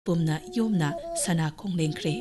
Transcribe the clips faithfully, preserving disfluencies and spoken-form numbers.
पुमना योमना सना खोंगलेंख्रे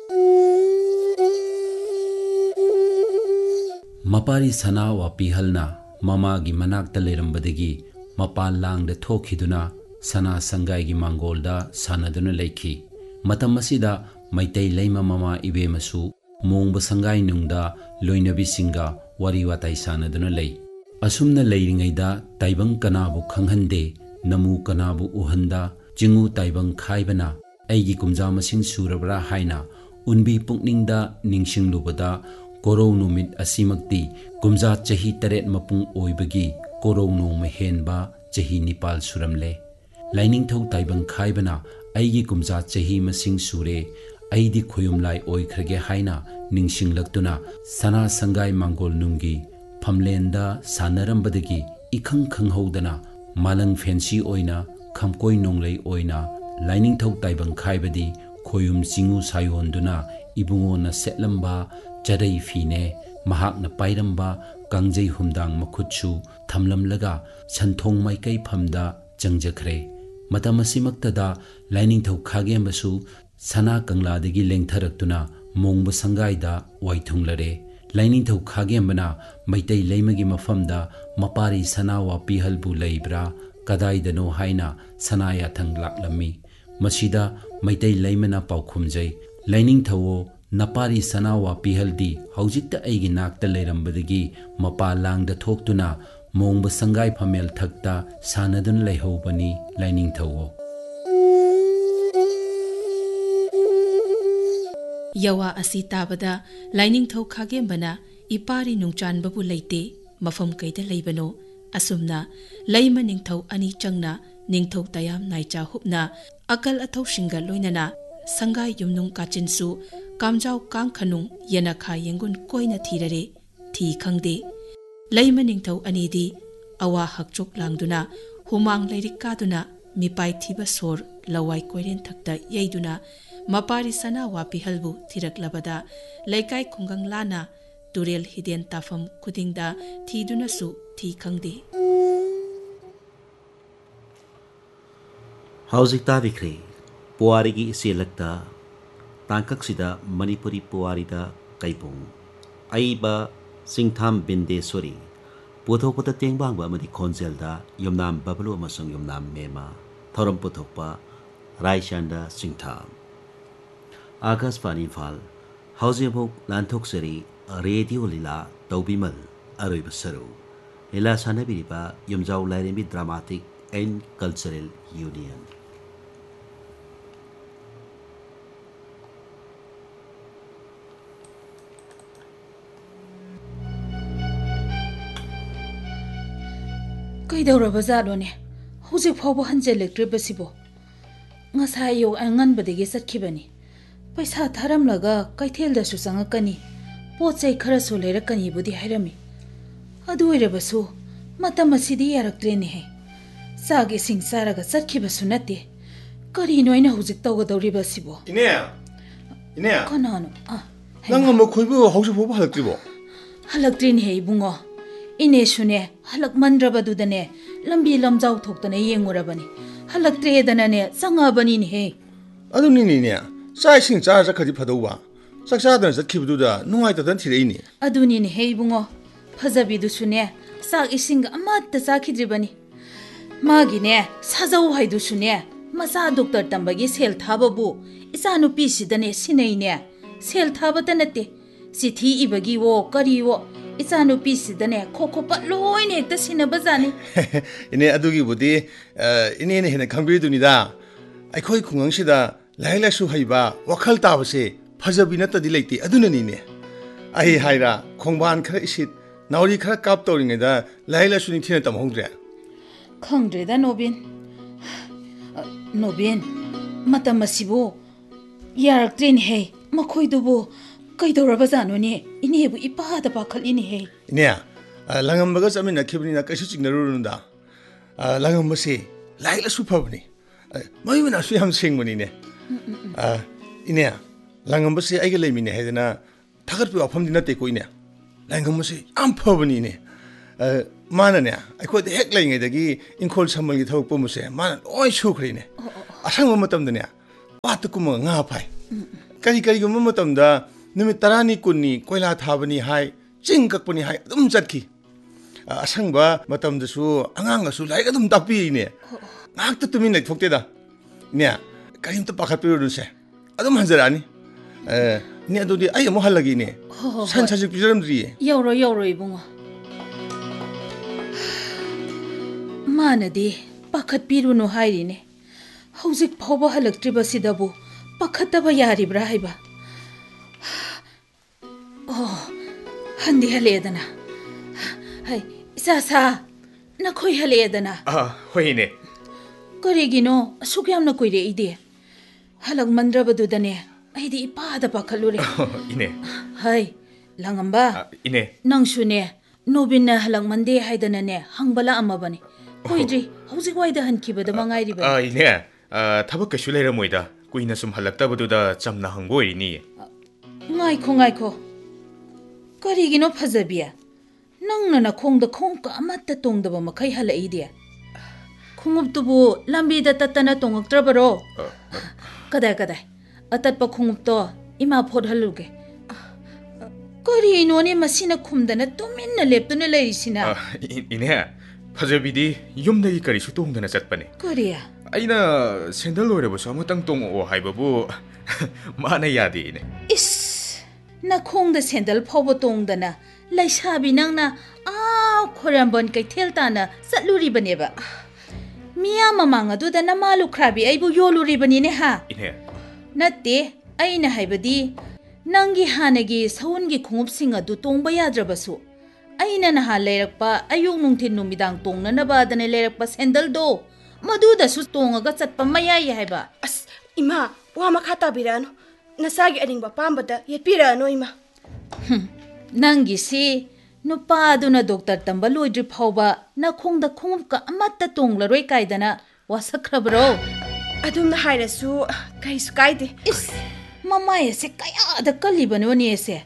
मपारी सना वापीहलना ममागी मनाक्ता लेरंबदगी मपान लांगदा थोखिदुना सना संगाईगी मांगोलदा सानदुना लेखी मतम मसिदा Meitei lemma mama इबेमसु मोंग Sangai नुंगदा लोइनबी सिंगा वारी वाताई सानदुना लै असुमना लैरिङैदा ताइबंग कनाबु खंगहंदे नमु कनाबु उहंदा चिंगु ताइबंग खाइबना ऐगी कुमजा मसिंग सुरबरा हाइना उनबी पुकनिंगदा निंगसिंगलुबदा कोरौ नुमित असिमक्ति कुमजा चही तरेत मपुंग ओइबगी कोरौ नोम हेनबा चही निपाल सुरमले लाइनिंगथौ ताइबंग खाइबना ऐगी कुमजा चही मसिंग सुरे ऐदी खोयुमलाई ओइखरगे हाइना निंगसिंगलक्तुना सना संगाई मांगोल नुंगी फमलेंदा सानरंबदगी इखंग खंगहौदना मालंग फेंसी ओइना खमकोई नोंगलै ओइना लाइनिंगथौ ताइबंग खाइबदी खोयुम चिंगु सायोंदुना इबुंगोना सेटलंबा चरई फीने महाकना पाइरंबा कांजै हुमदांग मखुत्सु थमलमलगा सनथोंग माइकै फमदा चंगजखरे मतम असिमक्तदा लाइनिंगथौ खागेमबसु सना कंगलादगी लेंथरक्तुना मोंग संगाइदा वाइथुंगलरे लाइनिंगथौ खागेमबना मैतै लैमगी मफमदा मपारी सना वापीहलबु लैब्रा कदाइदनो हाइना सनाया थंग लाक्लमी मसिदा मैतै लैमना पाउखुमजै लाइनिंगथौ नपारी सना वापीहलदी हौजिकता ऐगी नाक्ता लेरंबदगी मपा लांगदा थोक्तुना मोंग संगाई फमेल थक्ता सानदुन लैहौबनी लाइनिंगथौ यवा असि ताबदा लाइनिंगथौ खागेमबना इपारी नुंगचानबबु लैते मफम कैदा लैबनो असुमना लैमा निंगथौ अनि चंगना निंगथौ तयाम नाइचा हुपना अकल अथौ सिंगा लोइनना संगाई युमनुंग काचिनसु कामजाव कांखनुंग यनखा यंगुन कोइना थीररे थी खंगदे लैमा निंगथौ अनिदी अवा हकचोक लांगदुना हुमांग लैरिक कादुना मिपाई थीबा सोर लवाई कोइरेन थक्ता यैदुना मपारी सना वापीहलबु थिरकलबदा लैकाई खुंगंग लाना तुरेल हिदेन ताफम खुदिंगदा थीदुनसु थी खंगदे हौजिक ताबिख्रे पुवारीगी इसेलक्ता तांकक्सिदा मणिपुरी पुवारीदा कैपुंग आइबा सिंगथाम बिंदेश्वरी पुथोकपता तेंगबांगबा अमदि खोंजेलदा यमनाम बबलु अमसुंग यमनाम मेमा थौरम पुथोकपा रायचांदा सिंगथाम आकाशवाणी फाल हौजेबुक लांथोकसरी रेडियो लीला तौबिमल अरोइब सरू लीला सानबिरिबा यमजाव लाइरेंबी dramatic and cultural union कैदौरबजालोने हुजिक फावबो हंजेलेक्ट्रिबसिबो ngасai yo angan badege satkhibani paisa tharamlaga kaithel-dasu sangakani pochai khara su leirakani budi hairami adu oirebasu matam asidi yaraktreni he sage sing saraga satkhibasu nate kari noina hujik tawgadoribasibo ine ine kanano ah nang mo khoibu hausu phobu halaktribo halaktreni he bungo ine sune halak mandrabadu dane lambi lamjau thoktane yengurabani halaktre danane sangabani ne he aduni ni ne sai sing cha cha khadi phadouba saksa dan sakhibudu da nuai ta dan thirei ni aduni ne he bungo phajabi du sune sak ising amat ta sakhidribani magi ne sajau haidu sune masa doctor tambagi sel thababu isanu pi sidane sinei ne sel thabata nate sithi ibagi wo kari wo isanu pi sidane khokho patloi ne ekta sinabazani ine adugi budi ine ne hena khangbi dunida aikhoi khungang sida laila su haiba wakhal tabase phajabi na tadi leiti aduna ni ne ai haira khongban khara isit nauri khara kap toringa da laila su ni thina tam hongdre khangdre da nobin nobin matam asibo yarak train he makhoi dubo कैदौरबजानो ने इनेबु इपादा पाखलिने हे इने langam baga chamin na khibni na kaisu chingnaru runda langam base laila supabni mai na su ham singmani ne ine langam base ai gelai mine hedana thagar pi afam dina te ko ine langam base am phabni ne mana ne ai ko hek lai ngai dagi inkhol samal gi thok pomuse mana oi sukhri ne asang matam dane ꯄꯥꯠꯇ ꯀꯨꯝꯃꯒ ꯉꯥ ꯐꯥꯏ ꯀꯔꯤ ꯀꯔꯤꯒꯨꯝꯕ ꯃꯇꯝꯗ ꯅꯨꯃꯤꯠ ꯇꯔꯥꯅꯤ ꯀꯨꯟꯅꯤ ꯀꯣꯏꯂꯥ ꯊꯥꯕꯅꯤ ꯍꯥꯏ ꯆꯤꯡ ꯀꯛꯄꯅꯤ ꯍꯥꯏ ꯑꯗꯨꯝ ꯆꯠꯈꯤ ꯑꯁꯪꯕ ꯃꯇꯝꯗꯁꯨ ꯑꯉꯥꯡꯒꯁꯨ ꯂꯥꯏꯔꯤꯛ ꯑꯗꯨꯝ ꯇꯥꯛꯄꯤꯅꯦ ꯉꯥꯛꯇ ꯇꯨꯃꯤꯟ ꯂꯩꯊꯣꯛꯇꯦꯗ ꯏꯅꯦ ꯀꯔꯤꯝꯇ ꯄꯥꯈꯠꯄꯤꯔꯨꯅꯨꯁꯦ ꯑꯗꯨꯝ ꯍꯟꯖꯔꯛꯑꯅꯤ ꯏꯅꯦ ꯑꯗꯨꯗꯤ ꯑꯩ ꯑꯃꯨꯛ ꯍꯜꯂꯒꯦ ꯏꯅꯦ ꯁꯟ ꯁꯖꯤꯛ ꯄꯤꯖꯔꯝꯗ꯭ꯔꯤꯌꯦ ꯌꯧꯔꯣ ꯌꯧꯔꯣ ꯏꯕꯨꯡꯉꯣ ꯃꯥꯅꯗꯤ ꯄꯥꯈꯠꯄꯤꯔꯨꯅꯨ ꯍꯥꯏꯔꯤꯅꯦ ꯍꯧꯖꯤꯛ ꯐꯥꯎꯕ ꯍꯜꯂꯛꯇ꯭ꯔꯤꯕꯁꯤꯗꯕꯨ ꯄꯥꯈꯠꯇꯕ ꯌꯥꯔꯤꯕ꯭ꯔꯥ ꯍꯥꯏꯕ ꯑꯣ ꯍꯟꯗꯤ ꯍꯜꯂꯛꯑꯦꯗꯅ ꯍꯩ ꯏꯆꯥ ꯁꯥ ꯅꯈꯣꯏ ꯍꯜꯂꯛꯑꯦꯗꯅ ꯑꯥ ꯍꯣꯏꯅꯦ ꯀꯔꯤꯒꯤꯅꯣ ꯑꯁꯨꯛ ꯌꯥꯝꯅ ꯀꯨꯏꯔꯛꯏꯗꯤ ꯍꯜꯂꯛꯃꯟꯗ꯭ꯔꯕꯗꯨꯗꯅꯦ ꯑꯩꯗꯤ ꯏꯄꯥꯗ ꯄꯥꯈꯠꯂꯨꯔꯦ ꯏꯅꯦ ꯍꯩ ꯂꯪꯉꯝꯕ ꯏꯅꯦ ꯅꯪꯁꯨꯅꯦ ꯅꯣꯕꯤꯟꯅ ꯍꯜꯂꯛꯃꯟꯗꯦ ꯍꯥꯏꯗꯅꯅꯦ ꯍꯪꯕ ꯂꯥꯛꯑꯝꯃꯕꯅꯤ ꯀꯨꯏꯗ꯭ꯔꯤ ꯍꯧꯖꯤꯛ ꯋꯥꯏꯗ ꯍꯟꯈꯤꯕꯗ ꯃꯉꯥꯏꯔꯤꯕꯅꯤ ꯏꯅꯦ ꯊꯕꯛ ꯀꯩꯁꯨ ꯂꯩꯔꯝꯃꯣꯏꯗ ꯀꯨꯏꯅ ꯁꯨꯝ ꯍꯜꯂꯛꯇꯕꯗꯨꯗ ꯆꯝꯅ ꯍꯪꯕ ꯑꯣꯏꯔꯤꯅꯤꯌꯦ ꯉꯥꯏꯈꯣ ꯉꯥꯏꯈꯣ ꯀꯔꯤꯒꯤꯅꯣ ꯐꯖꯕꯤ ꯅꯪꯅ ꯅꯈꯣꯡꯗ ꯈꯣꯡꯎꯞꯀ ꯑꯃꯠꯇ ꯇꯣꯡꯗꯕ ꯃꯈꯩ ꯍꯜꯂꯛꯏꯗꯤ ꯈꯣꯡꯎꯞꯇꯨꯕꯨ ꯂꯝꯕꯤꯗ ꯇꯠꯇꯅ ꯇꯣꯡꯉꯛꯇ꯭ꯔꯕꯔꯣ ꯀꯗꯥꯏ ꯀꯗꯥꯏ ꯑꯇꯠꯄ ꯈꯣꯡꯎꯞꯇꯣ ꯏꯃꯥ ꯐꯣꯠꯍꯜꯂꯨꯒꯦ ꯀꯔꯤꯅꯣꯅꯦ ꯃꯁꯤꯅ ꯈꯨꯝꯗꯅ ꯇꯨꯃꯤꯟꯅ ꯂꯦꯞꯇꯨꯅ ꯂꯩꯔꯤꯁꯤꯅ ꯏꯅꯦ ꯐꯖꯕꯤꯗꯤ ꯌꯨꯝꯗꯒꯤ ꯀꯔꯤꯁꯨ ꯇꯣꯡꯗꯅ ꯆꯠꯄꯅꯦ ꯀꯔꯤ ꯑꯩꯅ ꯁꯦꯟꯗꯜ ꯑꯣꯏꯔꯕꯁꯨ ꯑꯃꯇꯪ ꯇꯣꯡꯉꯛꯑꯣ ꯍꯥꯏꯕꯕꯨ ꯃꯥꯅ ꯌꯥꯗꯦ ꯏꯅꯦ 이스 나콩다 샌들 퍼보 동다나 라이사비 낭나 아 코란번 cây 타나 쌀루리버네바 미야 마망아두다 나 말루크라비 아이부 요루리버니네 하 이네 나띠 아이나 하이버디 낭기 하나기 서운기 공업싱아두 똥바 야드라바수 아이나 나하 레럭바 아육 농틴 누미당 똥나나바다네 레럭바 샌들도 마두다수 똥아가 잣바 마야이 하이바 ꯑꯁ ꯏꯃꯥ ꯋꯥ ꯃꯈꯥ ꯇꯥꯕꯤꯔꯛꯑꯅꯨ ꯅꯁꯥꯒꯤ ꯑꯅꯤꯡꯕ ꯄꯥꯝꯕꯗ ꯌꯦꯠꯄꯤꯔꯛꯑꯅꯨ ꯏꯃꯥ ꯅꯪꯒꯤꯁꯤ ꯅꯨꯄꯥꯗꯨꯅ ꯗꯣꯛꯇꯔ ꯇꯝꯕ ꯂꯣꯏꯗ꯭ꯔꯤ ꯐꯥꯎꯕ ꯅꯈꯣꯡꯗ ꯈꯣꯡꯎꯞꯀ ꯑꯃꯠꯇ ꯇꯣꯡꯂꯔꯣꯏ ꯀꯥꯏꯗꯅ ꯋꯥꯁꯛꯈ꯭ꯔꯕ꯭ꯔꯣ ꯑꯗꯨꯝꯅ ꯍꯥꯏꯔꯁꯨ ꯀꯩꯁꯨ ꯀꯥꯏꯗꯦ ꯏꯁ ꯃꯃꯥꯏ ꯑꯁꯦ ꯀꯌꯥꯗ ꯀꯜꯂꯤꯕꯅꯣꯅꯦ ꯑꯁꯦ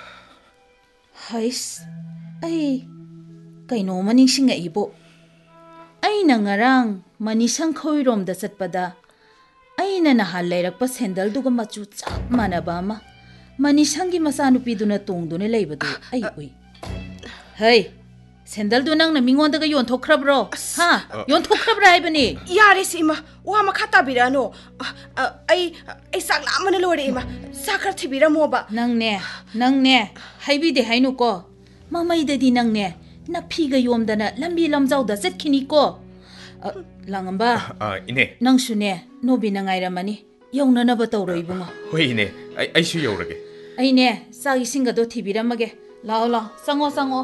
ꯍꯩꯁ ꯑꯩ ꯀꯩꯅꯣꯝꯃ ꯅꯤꯡꯁꯤꯡꯉꯛꯏꯕꯣ ꯑꯩꯅ ꯉꯔꯥꯡ ꯃꯅꯤꯁꯪ ꯈꯣꯏꯔꯣꯝꯗ ꯆꯠꯄꯗ ꯑꯩꯅ ꯅꯍꯥꯟ ꯂꯩꯔꯛꯄ ꯁꯦꯟꯗꯜꯗꯨꯒ ꯃꯆꯨ ꯆꯞ ꯃꯥꯟꯅꯕ ꯑꯃ ꯃꯅꯤꯁꯪꯒꯤ ꯃꯆꯥꯅꯨꯄꯤꯗꯨꯅ ꯇꯣꯡꯗꯨꯅ ꯂꯩꯕꯗꯨ ꯑꯩ ꯎꯏ ꯍꯩ ꯁꯦꯟꯗꯜꯗꯨ ꯅꯪꯅ ꯃꯤꯉꯣꯟꯗꯒ ꯌꯣꯟꯊꯣꯛꯈ꯭ꯔꯕ꯭ꯔꯣ ꯍꯥ ꯌꯣꯟꯊꯣꯛꯈ꯭ꯔꯕ꯭ꯔꯥ ꯍꯥꯏꯕꯅꯤ ꯌꯥꯔꯦꯁꯤ ꯏꯃꯥ ꯋꯥ ꯃꯈꯥ ꯇꯥꯕꯤꯔꯛꯑꯅꯨ ꯑꯩ ꯑꯩ ꯆꯥꯛ ꯂꯥꯝꯕꯅ ꯂꯣꯏꯔꯦ ꯏꯃꯥ ꯆꯥꯛ ꯈꯔ ꯊꯤꯕꯤꯔꯝꯃꯣꯕ ꯅꯪꯅꯦ ꯅꯪꯅꯦ ꯍꯥꯏꯕꯤꯗꯦ ꯍꯥꯏꯅꯨꯀꯣ ꯃꯃꯩꯗꯗꯤ ꯅꯪꯅꯦ ꯅꯥꯐꯤꯒ ꯌꯣꯝꯗꯅ ꯂꯝꯕꯤ ꯂꯝꯖꯥꯎꯗ ꯆꯠꯈꯤꯅꯤꯀꯣ ꯂꯥꯡꯉꯝꯕ 이네 ꯅꯪꯁꯨꯅꯦ ꯅꯣꯕꯤꯅ ꯉꯥꯏꯔꯝꯃꯅꯤ ꯌꯧꯅꯅꯕ ꯇꯧꯔꯣ ꯏꯕꯨꯡꯉꯣ ꯍꯣꯏ 이네 ꯑꯩꯁꯨ ꯌꯧꯔꯒꯦ ꯑꯩꯅꯦ ꯆꯥꯛ ꯏꯁꯤꯡꯒꯗꯣ ꯊꯤꯕꯤꯔꯝꯃꯒꯦ ꯂꯥꯛꯑꯣ ꯂꯥꯛꯑꯣ ꯆꯪꯉꯣ ꯆꯪꯉꯣ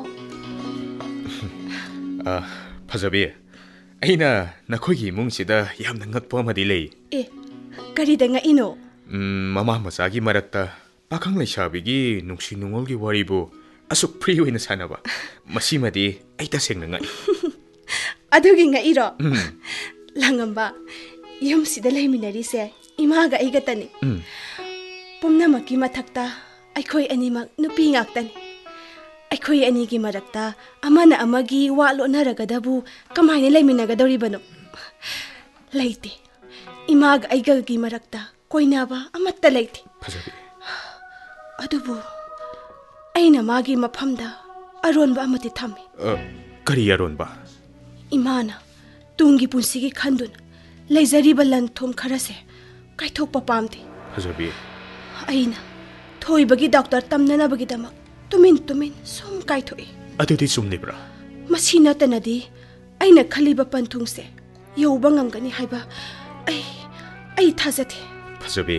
아ꯐꯖꯕꯤ ꯑꯩꯅ ꯅꯈꯣꯏꯒꯤ ꯏꯃꯨꯡꯁꯤꯗ ꯌꯥꯝꯅ ꯉꯛꯄ ꯑꯃꯗꯤ ꯂꯩ ꯑꯦ ꯀꯔꯤꯗ ꯉꯛꯏꯅꯣ ꯃꯃꯥ ꯃꯆꯥꯒꯤ ꯃꯔꯛꯇ ꯄꯥꯈꯪ ꯂꯩꯁꯥꯕꯤꯒꯤ ꯅꯨꯡꯁꯤ ꯅꯨꯡꯉꯣꯜꯒꯤ ꯋꯥꯔꯤꯕꯨ ꯑꯁꯨꯛ ꯐ꯭ꯔꯤ ꯑꯣꯏꯅ ꯁꯥꯟꯅꯕ ꯃꯁꯤꯃꯗꯤ ꯑꯩ ꯇꯁꯦꯡꯅ ꯉꯛꯏ ꯑꯗꯨꯒꯤ ꯉꯛꯏꯔꯣ ꯂꯥꯡꯉꯝꯕ ꯌꯨꯝꯁꯤꯗ ꯂꯩꯃꯤꯟꯅꯔꯤꯁꯦ ꯏꯃꯥꯒ ꯑꯩꯒꯇꯅꯤ ꯄꯨꯝꯅꯃꯛꯀꯤ ꯃꯊꯛꯇ ꯑꯩꯈꯣꯏ ꯑꯅꯤꯃꯛ ꯅꯨꯄꯤ ꯉꯥꯛꯇꯅꯤ ꯑꯩꯈꯣꯏ ꯑꯅꯤꯒꯤ ꯃꯔꯛꯇ ꯑꯃꯅ ꯑꯃꯒꯤ ꯋꯥ ꯂꯣꯠꯅꯔꯒꯗꯕꯨ ꯀꯃꯥꯏꯅ ꯂꯩꯃꯤꯟꯅꯒꯗꯧꯔꯤꯕꯅꯣ ꯂꯩꯇꯦ ꯏꯃꯥꯒ ꯑꯩꯒꯒꯤ ꯃꯔꯛꯇ ꯀꯣꯏꯅꯕ ꯑꯃꯠꯇ ꯂꯩꯇꯦ ꯐꯖꯕꯤ ꯑꯗꯨꯕꯨ ꯑꯩꯅ ꯃꯥꯒꯤ ꯃꯐꯝꯗ ꯑꯔꯣꯟꯕ ꯑꯃꯗꯤ ꯊꯝꯃꯤ ꯀꯔꯤ ꯑꯔꯣꯟꯕ ꯏꯃꯥꯅ ꯇꯨꯡꯒꯤ ꯄꯨꯟꯁꯤꯒꯤ ꯈꯟꯗꯨꯅ ꯂꯩꯖꯔꯤꯕ ꯂꯟ ꯊꯨꯝ ꯈꯔꯁꯦ ꯀꯥꯏꯊꯣꯛꯄ ꯄꯥꯝꯗꯦ ꯐꯖꯕꯤ ꯑꯩꯅ ꯊꯣꯏꯕꯒꯤ ꯗꯣꯛꯇꯔ ꯇꯝꯅꯅꯕꯒꯤꯗꯃꯛ ꯇꯨꯃꯤꯟ ꯇꯨꯃꯤꯟ ꯁꯨꯝ ꯀꯥꯏꯊꯣꯛꯏ ꯑꯗꯨꯗꯤ ꯆꯨꯝꯂꯤꯕ꯭ꯔꯥ ꯃꯁꯤ ꯅꯠꯇꯅꯗꯤ ꯑꯩꯅ ꯈꯜꯂꯤꯕ ꯄꯟꯊꯨꯡꯁꯦ ꯌꯧꯕ ꯉꯝꯒꯅꯤ ꯍꯥꯏꯕ ꯑꯩ ꯑꯩ ꯊꯥꯖꯗꯦ ꯐꯖꯕꯤ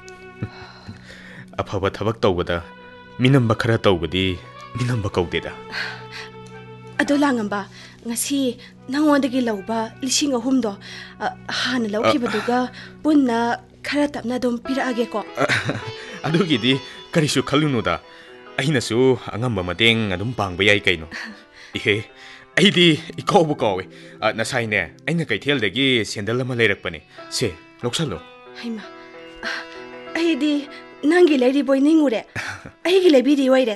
ꯑꯐꯕ ꯊꯕꯛ ꯇꯧꯕꯗ ꯃꯤꯅꯝꯕ ꯈꯔ ꯇꯧꯕꯗꯤ ꯃꯤꯅꯝꯕ ꯀꯧꯗꯦꯗ ꯑꯗꯣ ꯂꯥꯡꯉꯝꯕ ꯉꯁꯤ ꯅꯉꯣꯟꯗꯒꯤ ꯂꯧꯕ ꯂꯤꯁꯤꯡ ꯑꯍꯨꯝꯗꯣ ꯍꯥꯟꯅ ꯂꯧꯈꯤꯕꯗꯨꯒ ꯄꯨꯟꯅ ꯈꯔ ꯇꯞꯅ ꯑꯗꯨꯝ ꯄꯤꯔꯛꯑꯒꯦꯀꯣ ꯑꯗꯨꯒꯤꯗꯤ ꯀꯔꯤꯁꯨ ꯈꯜꯂꯨꯅꯨꯗ ꯑꯩꯅꯁꯨ ꯑꯉꯝꯕ ꯃꯇꯦꯡ ꯑꯗꯨꯝ ꯄꯥꯡꯕ ꯌꯥꯏ ꯀꯩꯅꯣ ꯏꯍꯦ ꯑꯩꯗꯤ ꯏꯀꯥꯎꯕ ꯀꯥꯎꯋꯦ ꯉꯁꯥꯏꯅꯦ ꯑꯩꯅ ꯀꯩꯊꯦꯜꯗꯒꯤ ꯁꯦꯟꯗꯜ ꯑꯃ ꯂꯩꯔꯛꯄꯅꯦ ꯁꯦ ꯂꯧꯁꯜꯂꯣ ꯍꯩꯃꯥ ꯑꯩꯗꯤ ꯅꯪꯒꯤ ꯂꯩꯔꯤꯕꯣꯏ ꯅꯤꯡꯉꯨꯔꯦ ꯑꯩꯒꯤ ꯂꯩꯕꯤꯔꯤ ꯑꯣꯏꯔꯦ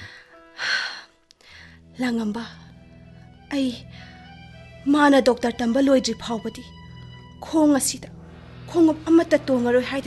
ꯂꯥꯡꯉꯝꯕ ꯑꯩ ꯃꯥꯅ ꯗꯣꯛꯇꯔ ꯇꯝꯕ ꯂꯣꯏꯗ꯭ꯔꯤ ꯐꯥꯎꯕꯗꯤ ꯈꯣꯡ ꯑꯁꯤꯗ ꯈꯣꯡꯎꯞ ꯑꯃꯠꯇ ꯇꯣꯡꯉꯔꯣꯏ ꯍꯥꯏꯗꯅ